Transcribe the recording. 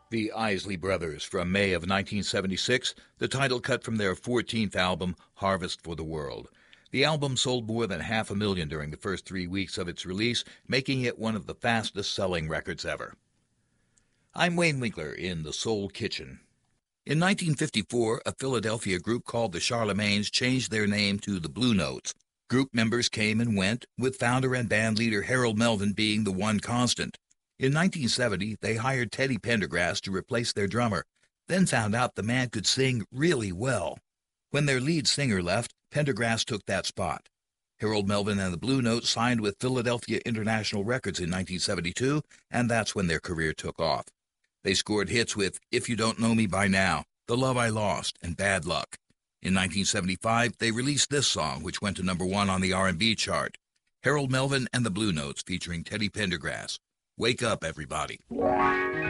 The Isley Brothers from May of 1976, the title cut from their 14th album, Harvest for the World. The album sold more than 500,000 during the first 3 weeks of its release, making it one of the fastest-selling records ever. I'm Wayne Winkler in The Soul Kitchen. In 1954, a Philadelphia group called the Charlemagnes changed their name to the Blue Notes. Group members came and went, with founder and band leader Harold Melvin being the one constant. In 1970, they hired Teddy Pendergrass to replace their drummer, then found out the man could sing really well. When their lead singer left, Pendergrass took that spot. Harold Melvin and the Blue Notes signed with Philadelphia International Records in 1972, and that's when their career took off. They scored hits with If You Don't Know Me By Now, The Love I Lost, and Bad Luck. In 1975, they released this song, which went to #1 on the R&B chart. Harold Melvin and the Blue Notes featuring Teddy Pendergrass. Wake up, everybody.